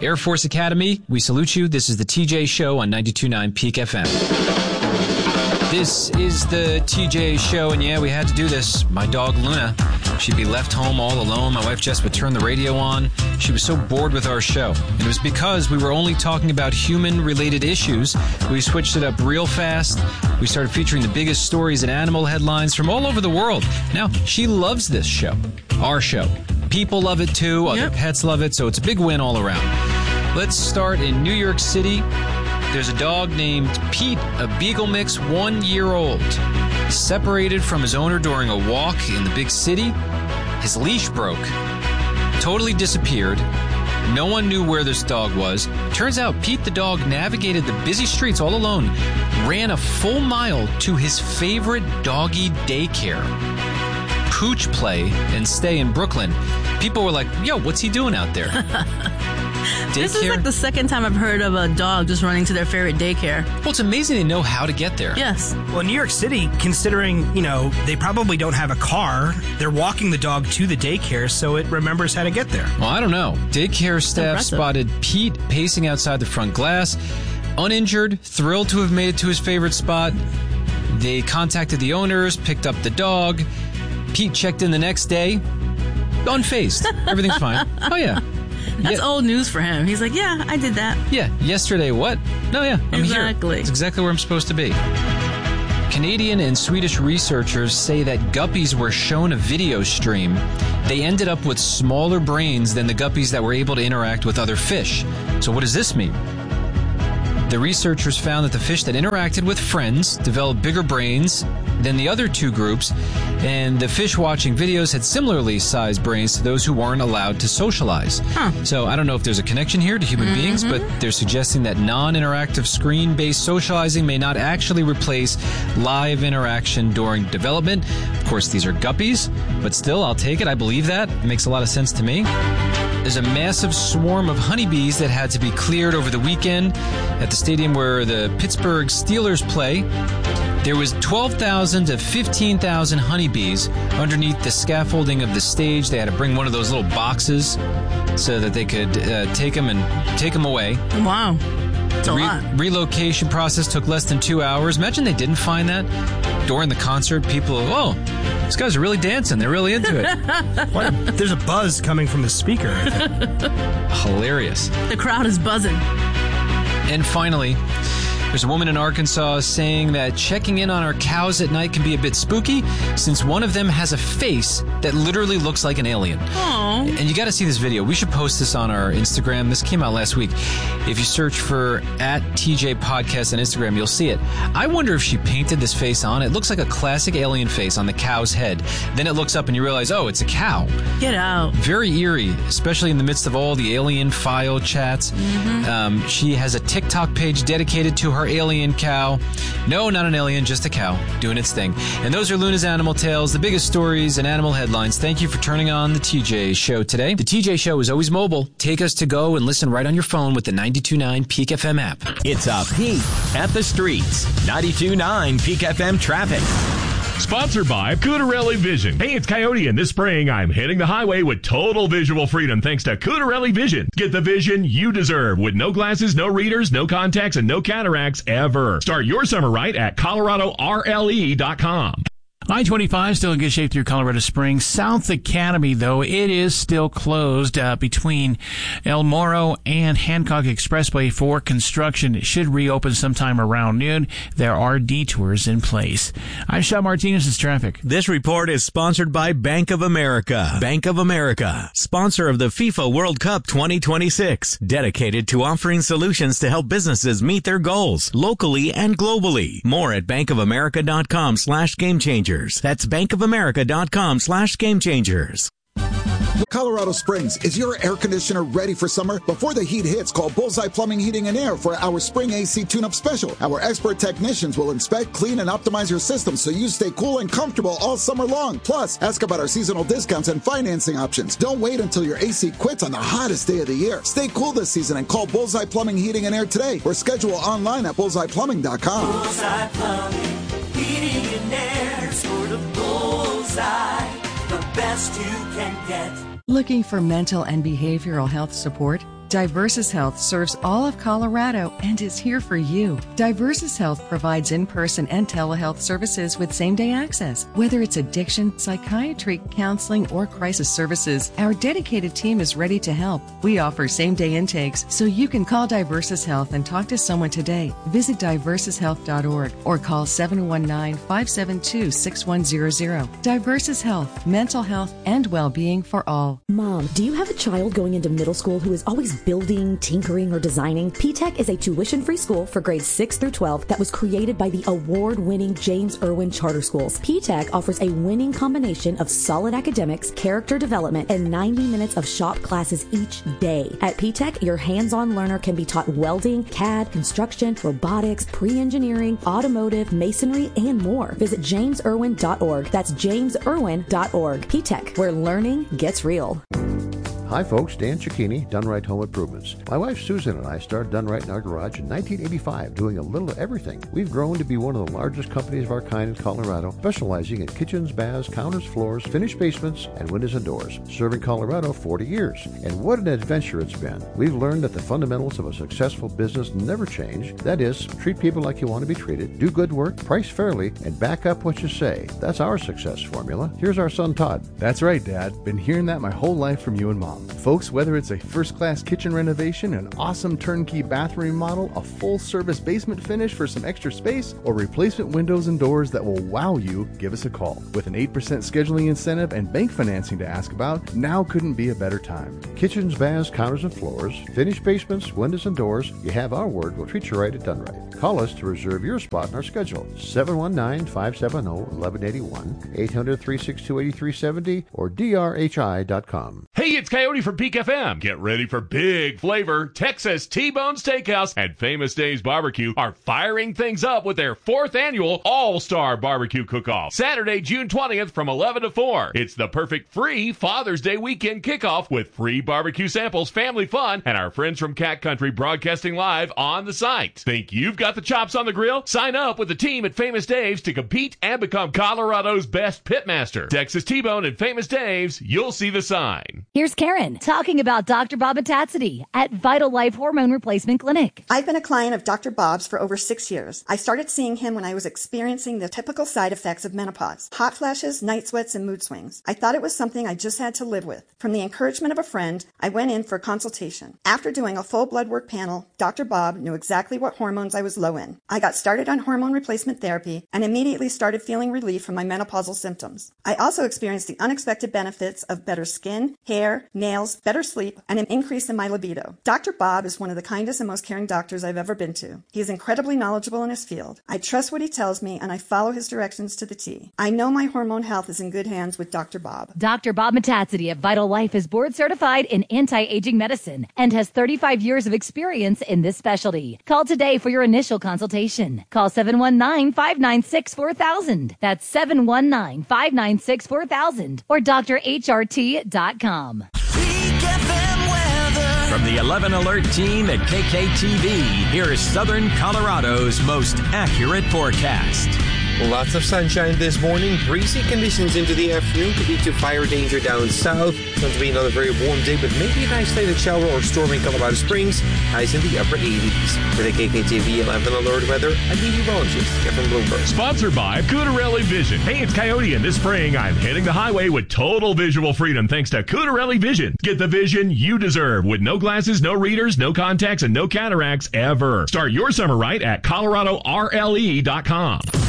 Air Force Academy, we salute you. This is the TJ Show on 92.9 Peak FM. This is the TJ Show, and yeah, we had to do this. My dog, Luna, she'd be left home all alone. My wife, Jess, would turn the radio on. She was so bored with our show. And it was because we were only talking about human-related issues. We switched it up real fast. We started featuring the biggest stories and animal headlines from all over the world. Now, she loves this show, our show. People love it, too. Other pets love it, so it's a big win all around. Let's start in New York City. There's a dog named Pete, a Beagle mix, 1 year old. Separated from his owner during a walk in the big city. His leash broke. Totally disappeared. No one knew where this dog was. Turns out Pete the dog navigated the busy streets all alone, ran a full mile to his favorite doggy daycare, Pooch Play and Stay in Brooklyn. People were like, yo, what's he doing out there? This is like the second time I've heard of a dog just running to their favorite daycare. Well, it's amazing they know how to get there. Yes. Well, New York City, considering, they probably don't have a car, they're walking the dog to the daycare, so it remembers how to get there. Well, I don't know. Daycare staff spotted Pete pacing outside the front glass, uninjured, thrilled to have made it to his favorite spot. They contacted the owners, picked up the dog. Pete checked in the next day, unfazed. Everything's fine. Oh, yeah. That's old news for him. He's like, yeah, I did that. Yeah, yesterday what? No, yeah, I'm exactly. here. It's exactly where I'm supposed to be. Canadian and Swedish researchers say that guppies were shown a video stream. They ended up with smaller brains than the guppies that were able to interact with other fish. So what does this mean? The researchers found that the fish that interacted with friends developed bigger brains than the other two groups, and the fish watching videos had similarly sized brains to those who weren't allowed to socialize. So I don't know if there's a connection here to human beings, but they're suggesting that non-interactive screen-based socializing may not actually replace live interaction during development. Of course, these are guppies, but still, I'll take it. I believe that. It makes a lot of sense to me. There's a massive swarm of honeybees that had to be cleared over the weekend at the stadium where the Pittsburgh Steelers play. There was 12,000 to 15,000 honeybees underneath the scaffolding of the stage. They had to bring one of those little boxes so that they could take them away. Wow. It's a lot. Relocation process took less than 2 hours. Imagine they didn't find that during the concert. People, these guys are really dancing. They're really into it. There's a buzz coming from the speaker, I think. Hilarious. The crowd is buzzing. And finally, there's a woman in Arkansas saying that checking in on our cows at night can be a bit spooky since one of them has a face that literally looks like an alien. Aww. And you got to see this video. We should post this on our Instagram. This came out last week. If you search for @TJ Podcast on Instagram, you'll see it. I wonder if she painted this face on. It looks like a classic alien face on the cow's head. Then it looks up and you realize, oh, it's a cow. Get out. Very eerie, especially in the midst of all the alien file chats. She has a TikTok page dedicated to her alien cow. No, not an alien, just a cow doing its thing. And those are Luna's Animal Tales, the biggest stories and animal headlines. Thank you for turning on the TJ Show today. The TJ Show is always mobile. Take us to go and listen right on your phone with the 92.9 Peak FM app. It's a peek at the streets. 92.9 Peak FM traffic. Sponsored by Cutarelli Vision. Hey, it's Coyote, and this spring I'm hitting the highway with total visual freedom thanks to Cutarelli Vision. Get the vision you deserve with no glasses, no readers, no contacts, and no cataracts ever. Start your summer right at ColoradoRLE.com. I-25 still in good shape through Colorado Springs. South Academy, though, it is still closed between El Moro and Hancock Expressway for construction. It should reopen sometime around noon. There are detours in place. I'm Sean Martinez's traffic. This report is sponsored by Bank of America. Bank of America, sponsor of the FIFA World Cup 2026, dedicated to offering solutions to help businesses meet their goals locally and globally. More at bankofamerica.com/gamechangers. That's bankofamerica.com/gamechangers. Colorado Springs, is your air conditioner ready for summer? Before the heat hits, call Bullseye Plumbing, Heating, and Air for our spring AC tune-up special. Our expert technicians will inspect, clean, and optimize your system so you stay cool and comfortable all summer long. Plus, ask about our seasonal discounts and financing options. Don't wait until your AC quits on the hottest day of the year. Stay cool this season and call Bullseye Plumbing, Heating, and Air today or schedule online at bullseyeplumbing.com. Bullseye Plumbing, Heating, and Air, sort of bullseye, the best you can get. Looking for mental and behavioral health support? Diversus Health serves all of Colorado and is here for you. Diversus Health provides in-person and telehealth services with same-day access. Whether it's addiction, psychiatry, counseling, or crisis services, our dedicated team is ready to help. We offer same-day intakes, so you can call Diversus Health and talk to someone today. Visit diversushealth.org or call 719-572-6100. Diversus Health, mental health and well-being for all. Mom, do you have a child going into middle school who is always building, tinkering, or designing? P-TECH is a tuition-free school for grades 6 through 12 that was created by the award-winning James Irwin Charter Schools. P-TECH offers a winning combination of solid academics, character development, and 90 minutes of shop classes each day. At P-TECH, your hands-on learner can be taught welding, CAD, construction, robotics, pre-engineering, automotive, masonry, and more. Visit jamesirwin.org. That's jamesirwin.org. P-TECH, where learning gets real. Hi folks, Dan Cicchini, Done Right Home Improvements. My wife Susan and I started Done Right in our garage in 1985, doing a little of everything. We've grown to be one of the largest companies of our kind in Colorado, specializing in kitchens, baths, counters, floors, finished basements, and windows and doors. Serving Colorado 40 years. And what an adventure it's been. We've learned that the fundamentals of a successful business never change. That is, treat people like you want to be treated, do good work, price fairly, and back up what you say. That's our success formula. Here's our son Todd. That's right, Dad. Been hearing that my whole life from you and Mom. Folks, whether it's a first-class kitchen renovation, an awesome turnkey bathroom remodel, a full-service basement finish for some extra space, or replacement windows and doors that will wow you, give us a call. With an 8% scheduling incentive and bank financing to ask about, now couldn't be a better time. Kitchens, baths, counters, and floors, finished basements, windows, and doors, you have our word. We'll treat you right at Done Right. Call us to reserve your spot in our schedule. 719-570-1181, 800-362-8370, or drhi.com. Hey, it's Coyote from Peak FM. Get ready for big flavor. Texas T-Bone Steakhouse and Famous Dave's Barbecue are firing things up with their 4th annual All-Star Barbecue Cook-Off. Saturday, June 20th from 11 to 4. It's the perfect free Father's Day weekend kickoff with free barbecue samples, family fun, and our friends from Cat Country broadcasting live on the site. Think you've got the chops on the grill? Sign up with the team at Famous Dave's to compete and become Colorado's best pitmaster. Texas T-Bone and Famous Dave's, you'll see the sign. Here's Karen talking about Dr. Bob Metatsity at Vital Life Hormone Replacement Clinic. I've been a client of Dr. Bob's for over 6 years. I started seeing him when I was experiencing the typical side effects of menopause: hot flashes, night sweats, and mood swings. I thought it was something I just had to live with. From the encouragement of a friend, I went in for a consultation. After doing a full blood work panel, Dr. Bob knew exactly what hormones I was low in. I got started on hormone replacement therapy and immediately started feeling relief from my menopausal symptoms. I also experienced the unexpected benefits of better skin, hair, nails, better sleep, and an increase in my libido. Dr. Bob is one of the kindest and most caring doctors I've ever been to. He is incredibly knowledgeable in his field. I trust what he tells me and I follow his directions to the T. I know my hormone health is in good hands with Dr. Bob. Dr. Bob Metatsity at Vital Life is board certified in anti-aging medicine and has 35 years of experience in this specialty. Call today for your initial consultation. Call 719-596-4000. That's 719-596-4000 or drhrt.com. From the 11 Alert team at KKTV, here's Southern Colorado's most accurate forecast. Lots of sunshine this morning. Breezy conditions into the afternoon could lead to fire danger down south. It's going to be another very warm day, but maybe an isolated shower or storm in Colorado Springs. Highs in the upper 80s. For the KKTV 11 Alert weather, I'm meteorologist Kevin Bloomberg. Sponsored by Cudarelli Vision. Hey, it's Coyote, and this spring I'm hitting the highway with total visual freedom thanks to Cudarelli Vision. Get the vision you deserve with no glasses, no readers, no contacts, and no cataracts ever. Start your summer right at ColoradoRLE.com.